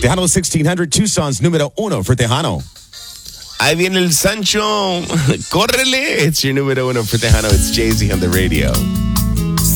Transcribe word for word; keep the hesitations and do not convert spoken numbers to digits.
Tejano sixteen hundred, Tucson's número uno for Tejano. Ahí viene el Sancho. Córrele. It's your número uno for Tejano. It's Jay-Z on the radio.